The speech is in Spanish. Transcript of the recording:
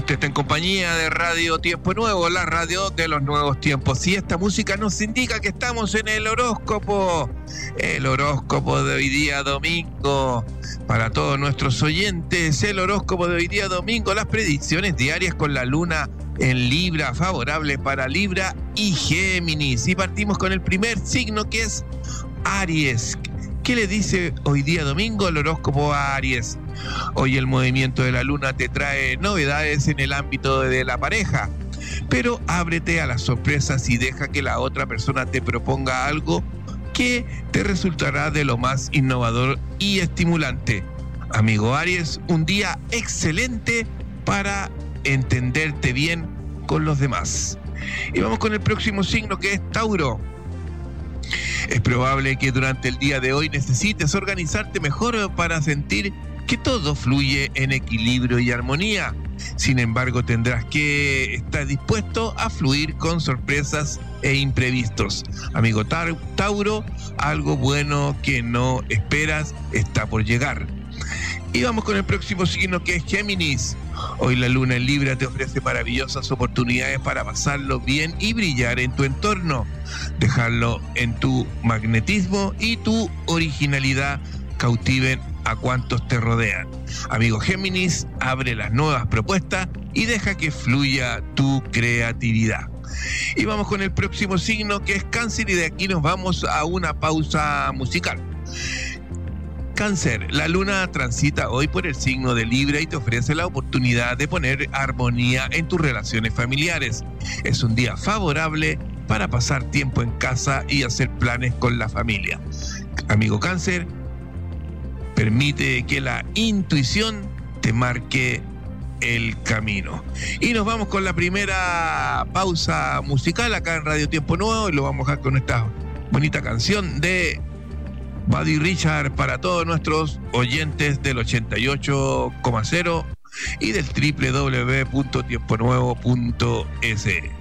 Usted está en compañía de Radio Tiempo Nuevo, la radio de los nuevos tiempos. Y esta música nos indica que estamos en el horóscopo de hoy día domingo. Para todos nuestros oyentes, el horóscopo de hoy día domingo, las predicciones diarias con la luna en Libra, favorable para Libra y Géminis. Y partimos con el primer signo, que es Aries. ¿Qué le dice hoy día domingo el horóscopo a Aries? Hoy el movimiento de la luna te trae novedades en el ámbito de la pareja, pero ábrete a las sorpresas y deja que la otra persona te proponga algo que te resultará de lo más innovador y estimulante. Amigo Aries, un día excelente para entenderte bien con los demás. Y vamos con el próximo signo, que es Tauro. Es probable que durante el día de hoy necesites organizarte mejor para sentir que todo fluye en equilibrio y armonía. Sin embargo, tendrás que estar dispuesto a fluir con sorpresas e imprevistos. Amigo Tauro, algo bueno que no esperas está por llegar. Y vamos con el próximo signo, que es Géminis. Hoy la luna en Libra te ofrece maravillosas oportunidades para pasarlo bien y brillar en tu entorno. Dejarlo en tu magnetismo y tu originalidad cautiven a cuantos te rodean. Amigo Géminis, abre las nuevas propuestas y deja que fluya tu creatividad. Y vamos con el próximo signo, que es Cáncer, y de aquí nos vamos a una pausa musical. Cáncer, la luna transita hoy por el signo de Libra y te ofrece la oportunidad de poner armonía en tus relaciones familiares. Es un día favorable para pasar tiempo en casa y hacer planes con la familia. Amigo Cáncer, permite que la intuición te marque el camino. Y nos vamos con la primera pausa musical acá en Radio Tiempo Nuevo, y lo vamos a dejar con esta bonita canción de Buddy Richard para todos nuestros oyentes del 88,0 y del www.tiemponuevo.es.